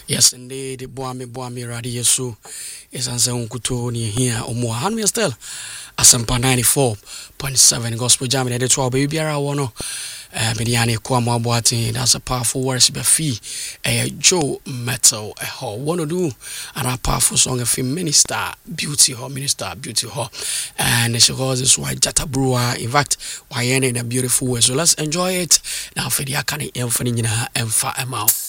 Yes, indeed. Boami, Radi Yesu is answer Unkuto near here or more. Hand me still. Asampa 94.7 Gospel Jam in the 12 baby. I want Mediani Kwama Boatin. That's a powerful worship fee. A Joe Metal, a ho. Want to do and a powerful song of Minister Beauty Hall, Minister Beauty Hall. And she calls this why Jata Brewer. In fact, why in a beautiful way. So let's enjoy it. Now, for the Akani, Emfanina, Emfa Emma.